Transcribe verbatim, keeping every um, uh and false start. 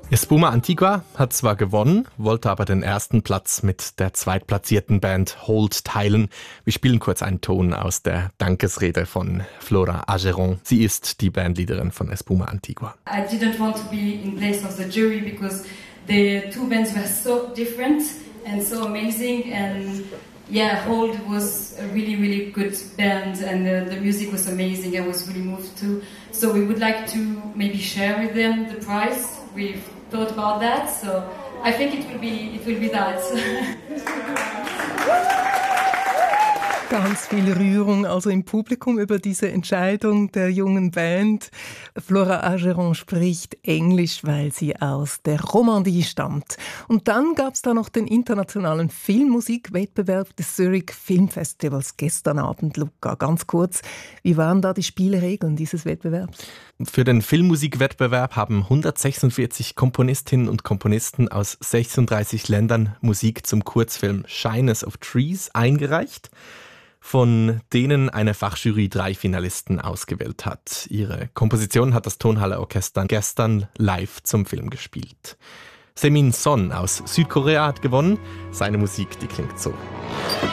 Espuma Antigua hat zwar gewonnen, wollte aber den ersten Platz mit der zweitplatzierten Band Hold teilen. Wir spielen kurz einen Ton aus der Dankesrede von Flora Ageron. Sie ist die Bandleaderin von Espuma Antigua. I didn't want to be in place of the jury because the two bands were so different and so amazing, and yeah, Hold was a really, really good band, and the, the music was amazing. I was really moved too. So we would like to maybe share with them the prize. We've thought about that, so I think it will be it will be that. Ganz viel Rührung also im Publikum über diese Entscheidung der jungen Band. Flora Ageron spricht Englisch, weil sie aus der Romandie stammt. Und dann gab es da noch den internationalen Filmmusikwettbewerb des Zurich Filmfestivals gestern Abend. Luca, ganz kurz, wie waren da die Spielregeln dieses Wettbewerbs? Für den Filmmusikwettbewerb haben hundertsechsundvierzig Komponistinnen und Komponisten aus sechsunddreißig Ländern Musik zum Kurzfilm Shyness of Trees eingereicht, von denen eine Fachjury drei Finalisten ausgewählt hat. Ihre Komposition hat das Tonhalle Orchester gestern live zum Film gespielt. Semin Son aus Südkorea hat gewonnen. Seine Musik, die klingt so.